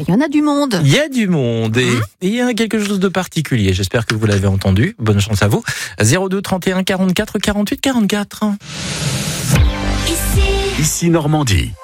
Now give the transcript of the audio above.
il y en a du monde. Il y a du monde et il y a quelque chose de particulier. J'espère que vous l'avez entendu. Bonne chance à vous. 02 31 44 48 44. Ici Normandie.